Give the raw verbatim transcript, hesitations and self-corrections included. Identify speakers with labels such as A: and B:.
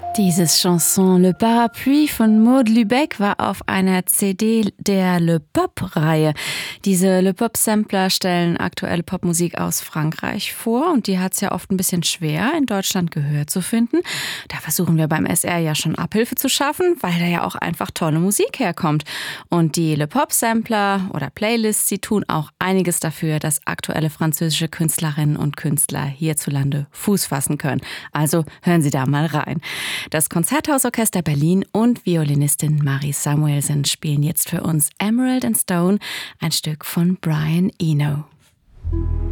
A: Dieses Chanson Le Parapluie von Maud Lübeck war auf einer C D der Le Pop-Reihe. Diese Le Pop-Sampler stellen aktuelle Popmusik aus Frankreich vor und die hat es ja oft ein bisschen schwer, in Deutschland Gehör zu finden. Da versuchen wir beim S R ja schon Abhilfe zu schaffen, weil da ja auch einfach tolle Musik herkommt. Und die Le Pop-Sampler oder Playlists, sie tun auch einiges dafür, dass aktuelle französische Künstlerinnen und Künstler hierzulande Fuß fassen können. Also hören Sie da mal rein. Das Konzerthausorchester Berlin und Violinistin Marie Samuelsen spielen jetzt für uns Emerald and Stone, ein Stück von Brian Eno.